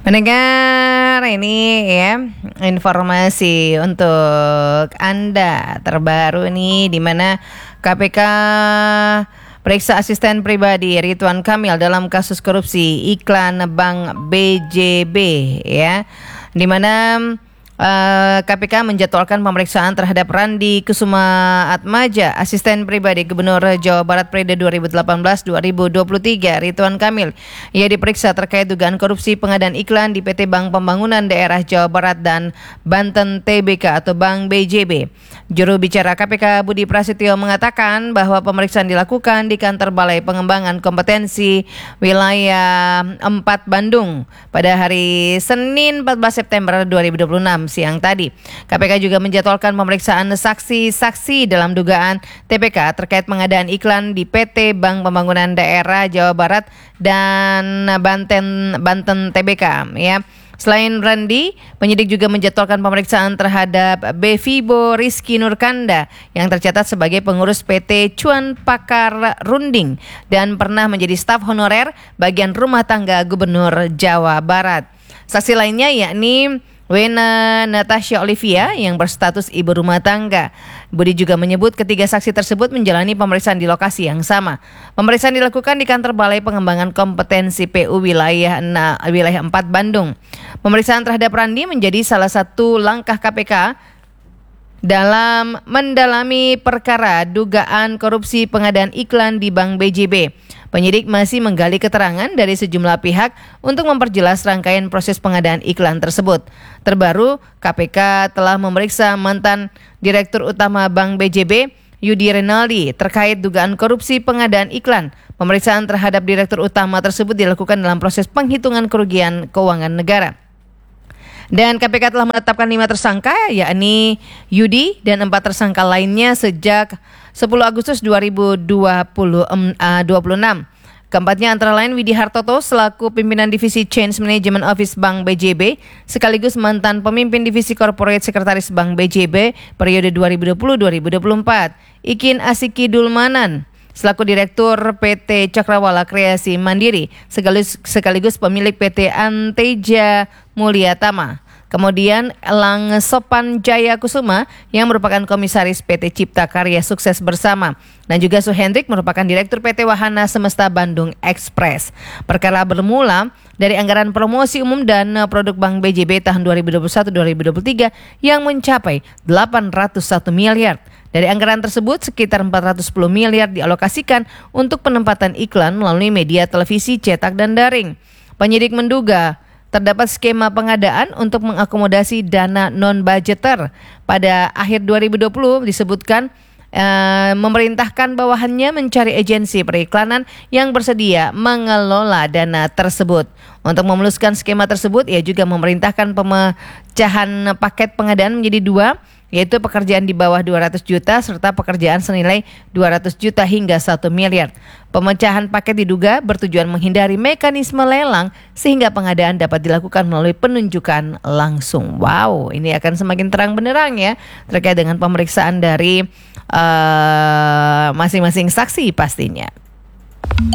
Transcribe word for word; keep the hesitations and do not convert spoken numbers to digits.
Pendengar, ini ya informasi untuk Anda terbaru nih, di mana K P K periksa asisten pribadi Ridwan Kamil dalam kasus korupsi iklan Bank B J B ya, di mana Uh, K P K menjadwalkan pemeriksaan terhadap Randi Kusuma Atmaja, asisten pribadi Gubernur Jawa Barat periode dua ribu delapan belas sampai dua ribu dua puluh tiga. Ridwan Kamil ia diperiksa terkait dugaan korupsi pengadaan iklan di P T Bank Pembangunan Daerah Jawa Barat dan Banten T B K atau Bank B J B. Juru bicara K P K Budi Prasetyo mengatakan bahwa pemeriksaan dilakukan di kantor Balai Pengembangan Kompetensi Wilayah empat Bandung pada hari Senin empat belas September dua ribu dua puluh enam siang tadi. K P K juga menjadwalkan pemeriksaan saksi-saksi dalam dugaan T P K terkait pengadaan iklan di P T Bank Pembangunan Daerah Jawa Barat dan Banten Banten T B K ya. Selain Randi, penyidik juga menjadwalkan pemeriksaan terhadap Bevibo Rizky Nurkanda yang tercatat sebagai pengurus P T Cuan Pakar Runding dan pernah menjadi staf honorer bagian rumah tangga Gubernur Jawa Barat. Saksi lainnya yakni Wena Natasha Olivia yang berstatus ibu rumah tangga. Budi juga menyebut ketiga saksi tersebut menjalani pemeriksaan di lokasi yang sama. Pemeriksaan dilakukan di kantor Balai Pengembangan Kompetensi P U wilayah wilayah empat Bandung. Pemeriksaan terhadap Randi menjadi salah satu langkah K P K dalam mendalami perkara dugaan korupsi pengadaan iklan di Bank B J B. Penyidik masih menggali keterangan dari sejumlah pihak untuk memperjelas rangkaian proses pengadaan iklan tersebut. Terbaru, K P K telah memeriksa mantan Direktur Utama Bank B J B, Yudi Renaldi, terkait dugaan korupsi pengadaan iklan. Pemeriksaan terhadap Direktur Utama tersebut dilakukan dalam proses penghitungan kerugian keuangan negara. Dan K P K telah menetapkan lima tersangka, yakni Yudi dan empat tersangka lainnya sejak sepuluh Agustus dua ribu dua puluh enam. Keempatnya antara lain Widi Hartoto selaku pimpinan divisi Change Management Office Bank B J B, sekaligus mantan pemimpin divisi Corporate Sekretaris Bank B J B periode dua ribu dua puluh sampai dua ribu dua puluh empat. Ikin Asiki Dulmanan selaku Direktur P T Cakrawala Kreasi Mandiri, sekaligus, sekaligus pemilik P T Anteja Mulyatama. Kemudian Elang Sopan Jaya Kusuma yang merupakan komisaris P T Cipta Karya Sukses Bersama, dan juga Suhendrik merupakan Direktur P T Wahana Semesta Bandung Express. Perkara bermula dari anggaran promosi umum dan produk Bank B J B tahun dua ribu dua puluh satu sampai dua ribu dua puluh tiga yang mencapai delapan ratus satu miliar. Dari anggaran tersebut, sekitar empat ratus sepuluh miliar dialokasikan untuk penempatan iklan melalui media televisi, cetak, dan daring. Penyidik menduga terdapat skema pengadaan untuk mengakomodasi dana non-budgeter. Pada akhir dua ribu dua puluh disebutkan eh, memerintahkan bawahannya mencari agensi periklanan yang bersedia mengelola dana tersebut. Untuk memuluskan skema tersebut, ia juga memerintahkan pemecahan paket pengadaan menjadi dua, yaitu pekerjaan di bawah dua ratus juta serta pekerjaan senilai dua ratus juta hingga satu miliar. Pemecahan paket diduga bertujuan menghindari mekanisme lelang sehingga pengadaan dapat dilakukan melalui penunjukan langsung. Wow, ini akan semakin terang benderang ya terkait dengan pemeriksaan dari uh, masing-masing saksi pastinya.